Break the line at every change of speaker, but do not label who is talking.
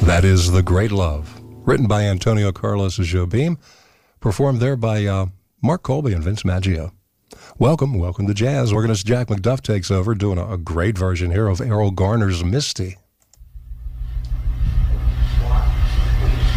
That is The Great Love, written by Antonio Carlos Jobim, performed there by Mark Colby and Vince Maggio. Welcome to jazz. Organist Jack McDuff takes over, doing a great version here of Errol Garner's Misty.